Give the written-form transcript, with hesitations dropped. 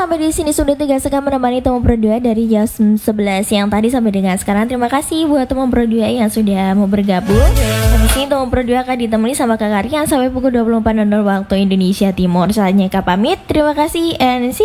sampai di sini sudah 3 sekali menemani teman berdua dari jam 11 yang tadi sampai dengan sekarang. Terima kasih buat teman berdua yang sudah mau bergabung. Habis ini teman berdua akan ditemani sama Kak Aryan sampai pukul 24.00 waktu Indonesia Timur. Saatnya Kak pamit. Terima kasih and see